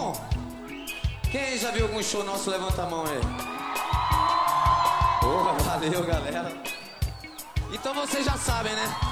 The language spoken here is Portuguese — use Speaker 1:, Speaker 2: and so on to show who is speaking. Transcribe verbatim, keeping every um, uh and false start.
Speaker 1: bom? Quem já viu algum show nosso, levanta a mão aí. Porra, valeu, galera. Então vocês já sabem, né?